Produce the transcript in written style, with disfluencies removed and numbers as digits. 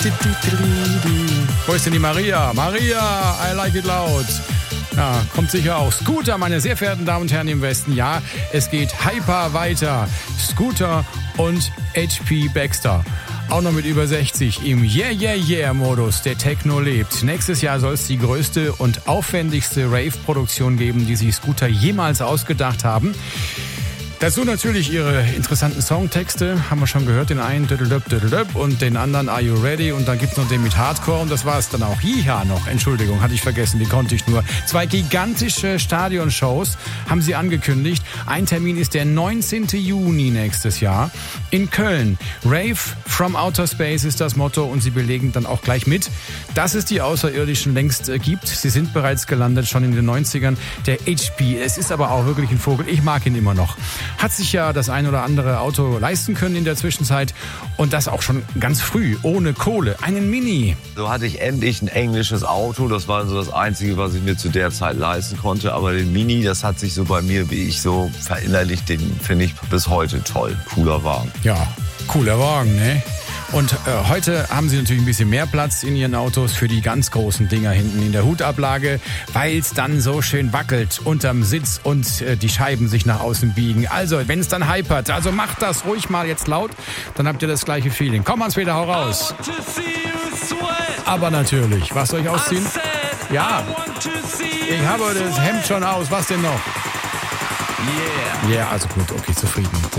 Wo ist denn die Maria? Maria, I like it loud. Ja, kommt sicher auch. Scooter, meine sehr verehrten Damen und Herren im Westen. Ja, es geht Hyper weiter. Scooter und HP Baxter. Auch noch mit über 60 im Yeah-Yeah-Yeah-Modus. Der Techno lebt. Nächstes Jahr soll es die größte und aufwendigste Rave-Produktion geben, die sich Scooter jemals ausgedacht haben. Dazu natürlich ihre interessanten Songtexte, haben wir schon gehört, den einen und den anderen Are You Ready und dann gibt's noch den mit Hardcore und das war's dann auch. Jiha noch, Entschuldigung, hatte ich vergessen, die konnte ich nur. 2 gigantische Stadionshows haben sie angekündigt. Ein Termin ist der 19. Juni nächstes Jahr in Köln. Rave from Outer Space ist das Motto und sie belegen dann auch gleich mit, dass es die Außerirdischen längst gibt. Sie sind bereits gelandet, schon in den 90ern. Der HP, es ist aber auch wirklich ein Vogel, ich mag ihn immer noch. Hat sich ja das ein oder andere Auto leisten können in der Zwischenzeit und das auch schon ganz früh, ohne Kohle. Einen Mini. So hatte ich endlich ein englisches Auto, das war so das Einzige, was ich mir zu der Zeit leisten konnte. Aber den Mini, das hat sich so bei mir, wie ich so verinnerlicht, den finde ich bis heute toll. Cooler Wagen. Ja, cooler Wagen, ne? Und heute haben sie natürlich ein bisschen mehr Platz in ihren Autos für die ganz großen Dinger hinten in der Hutablage, weil es dann so schön wackelt unterm Sitz und die Scheiben sich nach außen biegen. Also, wenn es dann hypert, also macht das ruhig mal jetzt laut, dann habt ihr das gleiche Feeling. Komm, Hans-Peter, hau raus. Aber natürlich, was soll ich ausziehen? Ja, ich habe das Hemd schon aus, was denn noch? Yeah, also gut, okay, zufrieden.